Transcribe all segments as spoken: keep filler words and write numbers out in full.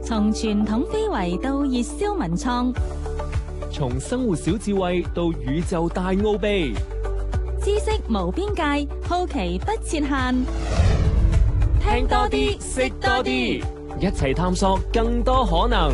從傳統非遺到熱銷文創， 從生活小智慧到宇宙大奧秘， 知識無邊界，好奇不設限。 聽多啲，識多啲，一齊探索更多可能。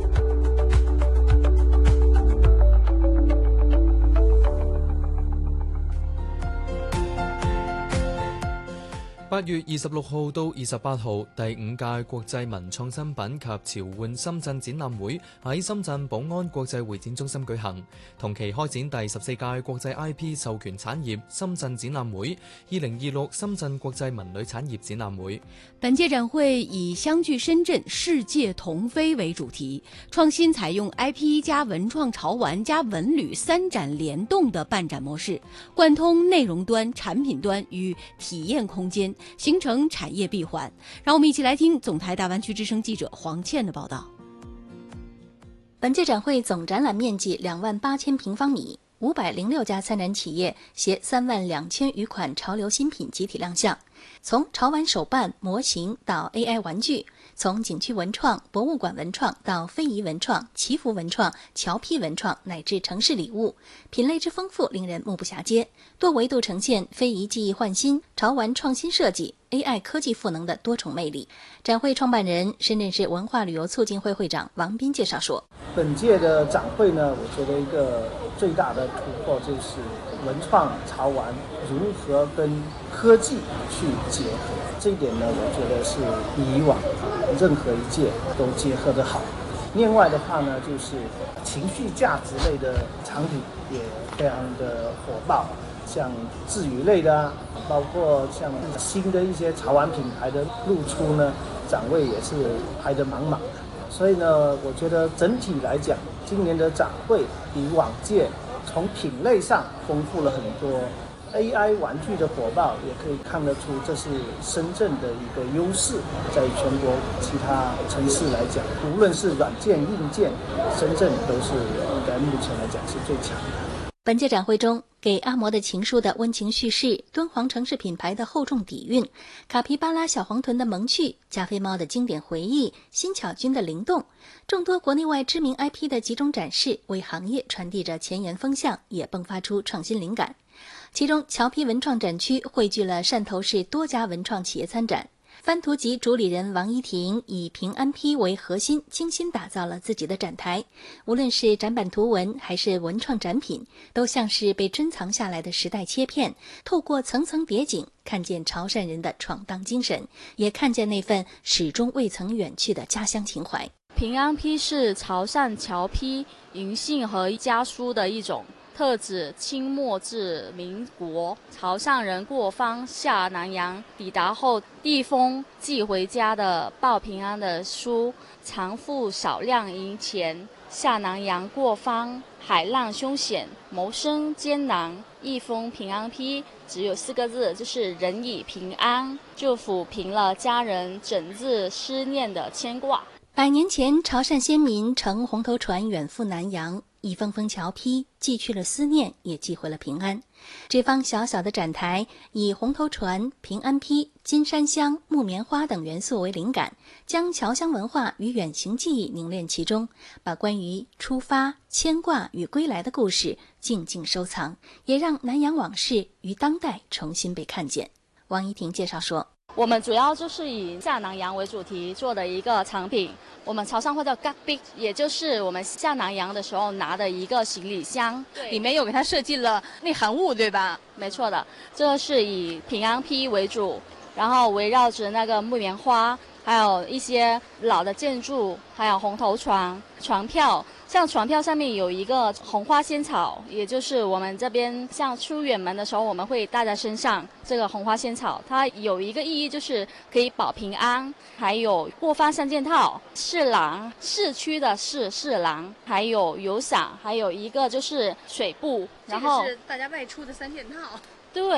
八月二十六號到二十八號，第五屆國際文創新品及潮玩深圳展覽會喺深圳寶安國際會展中心舉行，同期開展第十四屆國際 I P 授權產業深圳展覽會、二零二六深圳國際文旅產業展覽會。 本屆展會以相聚深圳，世界同飛為主題，創新採用 I P 加文創潮玩加文旅三展聯動的辦展模式，貫通內容端、產品端與體驗空間，形成產業閉環。讓我們一起來聽總台大灣區之聲記者黃倩的報道。 本屆展會總展覽面積兩萬八千平方米，五百零六家參展企業攜三萬兩千餘款潮流新品集體亮相。從潮玩手辦、模型到 A I 玩具，從景區文創、博物館文創到非遺文創、祈福文創、橋坯文創乃至城市禮物，品類之豐富令人目不暇接，多維度呈現非遺技藝換新、潮玩創新設計、A I 科技賦能的多重魅力。展會創辦人、深圳市文化旅遊促進會會長王斌介紹說： 本屆的展會呢，我覺得一個最大的突破就是文創潮玩如何跟科技去結合，這一點呢，我覺得是比以往任何一屆都結合得好。另外的話呢，就是情緒價值類的產品也非常的火爆，像治癒類的啊，包括像新的一些潮玩品牌的露出呢，展位也是排得滿滿的。所以呢，我覺得整體來講，今年的展會比往屆從品類上豐富了很多。A I 玩具的火爆也可以看得出，這是深圳的一個優勢，在全國其他城市來講，無論是軟件硬件，深圳都是應該目前來講是最強的。 本屆展會中，給阿嬤的情書的溫情敘事，敦煌城市品牌的厚重底蘊，卡皮巴拉小黃豚的萌趣，加菲貓的經典回憶，新巧君的靈動，眾多國內外知名 I P 的集中展示，為行業傳遞着前沿風向，也迸發出創新靈感。其中橋坯文創展區匯聚了汕頭市多家文創企業參展，番圖集主理人王依婷以平安坯為核心，精心打造了自己的展台。無論是展板圖文還是文創展品，都像是被珍藏下來的時代切片，透過層層疊景，看見潮汕人的闖蕩精神，也看見那份始終未曾遠去的家鄉情懷。 平安坯是潮汕橋坯銀杏和家書的一種，特指清末至民國潮汕人過方下南洋抵達後遞封寄回家的報平安的書，常附少量銀錢。下南洋過方，海浪凶險，謀生艱難，一封平安坯只有四個字，就是人以平安，就撫平了家人整日思念的牽掛。 百年前，潮汕先民乘紅頭船遠赴南洋，一封封橋坯寄去了思念，也寄回了平安。這方小小的展台，以紅頭船、平安坯、金山香、木棉花等元素為靈感，將僑鄉文化與遠行記憶凝練其中，把關於出發、牽掛與歸來的故事靜靜收藏，也讓南洋往事於當代重新被看見。王依婷介紹說， 我們主要就是以下南洋為主題做的一個產品，我們潮汕話叫嘎逼，也就是我們下南洋的時候拿的一個行李箱， 裡面有給它設計了內含物，對吧？ 沒錯的，這是以平安坯為主，然後圍繞着那個木棉花，還有一些老的建築，還有紅頭船、船票。像船票上面有一個紅花仙草，也就是我們這邊像出遠門的時候我們會帶在身上，這個紅花仙草它有一個意義，就是可以保平安。還有過方三件套，市廊，市區的市市廊，還有雨傘，還有一個就是水布，然後這個是大家外出的三件套。 對，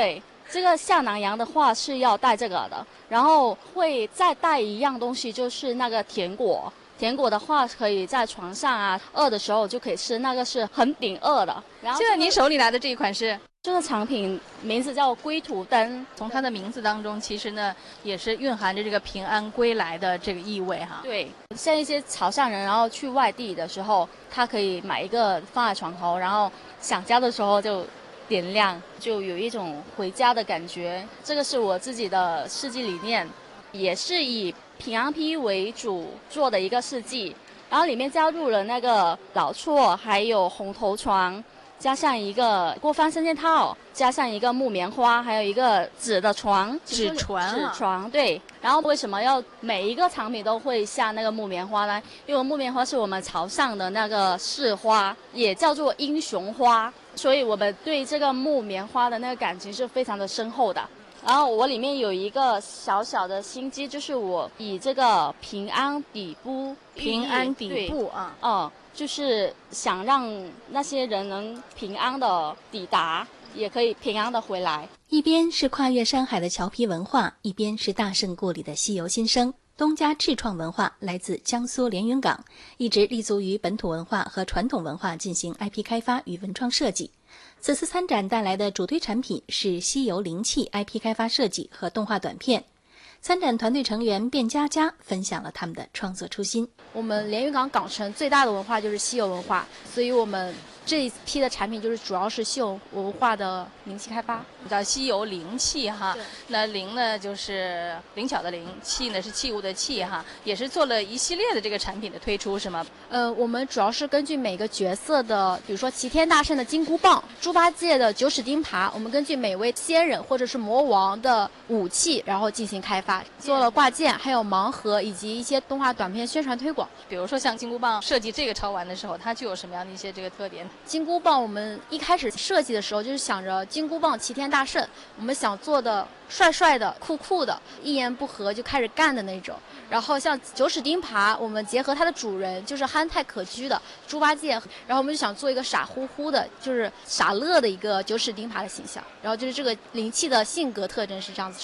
这个下南洋的话是要带这个的，然后会再带一样东西，就是那个甜果。甜果的话，可以在床上啊，饿的时候就可以吃，那个是很顶饿的。然后、 这个您手里拿的这一款是？ 这个产品名字叫龟土灯， 从它的名字当中，其实呢也是蕴含着这个平安归来的这个意味哈。 对，像一些潮汕人，然后去外地的时候，他可以买一个放在床头，然后想家的时候就点亮，就有一种回家的感觉。这个是我自己的设计理念，也是以平安皮为主做的一个设计，然后里面加入了那个老厝，还有红头床。加上一个过帆三件套，加上一个木棉花，还有一个纸的床， 纸床、啊， 纸床对。然后为什么要每一个产品都会下那个木棉花呢？因为木棉花是我们潮汕的那个市花，也叫做英雄花，所以我们对这个木棉花的那个感情是非常的深厚的。然后我里面有一个小小的心机，就是我以这个平安底部， 平安底部啊， 嗯。就是想让那些人能平安的抵达，也可以平安的回来。 一边是跨越山海的荞皮文化，一边是大圣故里的西游新生。东家智创文化来自江苏连云港，一直立足于本土文化和传统文化进行 I P 开发与文创设计。此次参展带来的主推产品是西游灵气 I P 开发设计和动画短片。参展团队成员卞佳佳分享了他们的创作初心。 我们连云港港城最大的文化就是西游文化，所以我们这一批的产品就是主要是西游文化的灵气开发。 叫西游灵气哈，那灵呢就是灵巧的灵，气呢是器物的器哈，也是做了一系列的这个产品的推出是吗？ 呃，我们主要是根据每个角色的，比如说齐天大圣的金箍棒，猪八戒的九齿钉耙，我们根据每位仙人或者是魔王的武器，然后进行开发，做了挂件，还有盲盒以及一些动画短片宣传推广。 比如说像金箍棒设计这个潮玩的时候，它具有什么样的一些这个特点？ 金箍棒我们一开始设计的时候就是想着金箍棒齐天大圣，我们想做的帅帅的酷酷的，一言不合就开始干的那种。然后像九齿钉耙，我们结合它的主人就是憨态可掬的猪八戒，然后我们就想做一个傻乎乎的，就是傻乐的一个九齿钉耙的形象。然后就是这个灵气的性格特征是这样子。